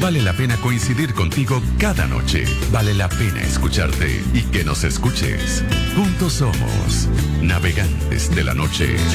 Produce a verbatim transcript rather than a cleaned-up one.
Vale la pena coincidir contigo cada noche. Vale la pena escucharte y que nos escuches. Juntos somos navegantes de la noche.